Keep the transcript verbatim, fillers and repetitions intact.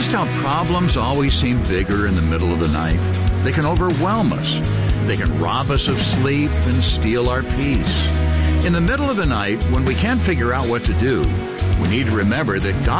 noticed how problems always seem bigger in the middle of the night? They can overwhelm us. They can rob us of sleep and steal our peace. In the middle of the night, when we can't figure out what to do, we need to remember that God